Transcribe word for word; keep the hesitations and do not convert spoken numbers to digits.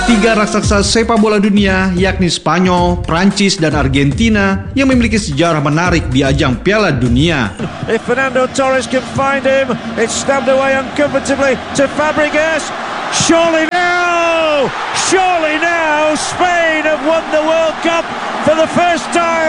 tiga raksasa sepak bola dunia yakni Spanyol, Prancis, dan Argentina yang memiliki sejarah menarik di ajang Piala Dunia. If Fernando Torres can find him, it's stabbed away uncomfortably to Fabregas. Surely now, surely now, Spain have won the World Cup for the first time.